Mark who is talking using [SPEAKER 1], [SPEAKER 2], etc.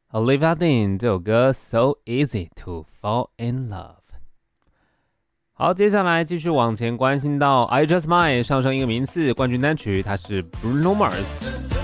[SPEAKER 1] Olivia Dean 这首歌 So Easy to Fall in Love。好，接下来继续往前关心到 I Just Might 上升一个名次，冠军单曲它是 Bruno Mars。